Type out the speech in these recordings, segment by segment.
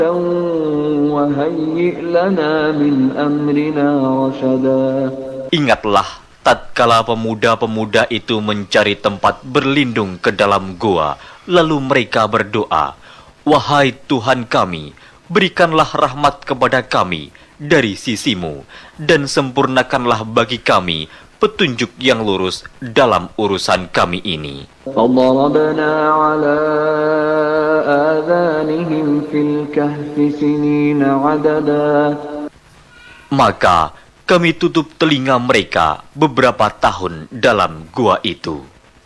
وهيئ لنا من أمرنا رشدا. Ingatlah tatkala pemuda-pemuda itu mencari tempat berlindung ke dalam gua, lalu mereka berdoa, "Wahai Tuhan kami, berikanlah rahmat kepada kami dari sisimu, dan sempurnakanlah bagi kami petunjuk yang lurus dalam urusan kami ini." فضربنا على آذانهم في الكهف سنين عددا. Maka kami tutup telinga mereka beberapa tahun dalam gua itu.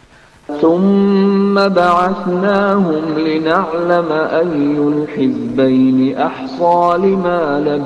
ثم بعثناهم لنعلم أي الحزبين أحصى لما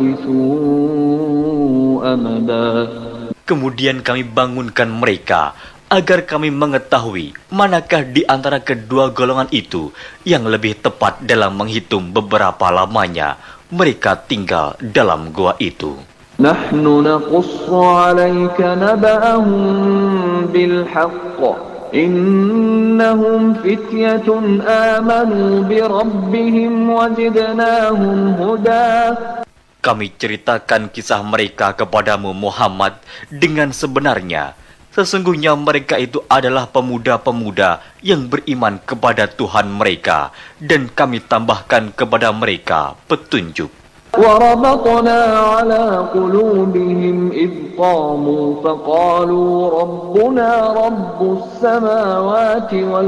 لبثوا أمدا. Kemudian kami bangunkan mereka agar kami mengetahui manakah di antara kedua golongan itu yang lebih tepat dalam menghitung beberapa lamanya mereka tinggal dalam gua itu. نحن نقص عليك نبأهم بالحق إنهم فتية آمنوا بربهم وزدناهم هدى. Kami ceritakan kisah mereka kepadamu Muhammad dengan sebenarnya. Sesungguhnya mereka itu adalah pemuda-pemuda yang beriman kepada Tuhan mereka, dan kami tambahkan kepada mereka petunjuk. وربطنا على قلوبهم إذ قاموا فقالوا ربنا رب السماوات والأرض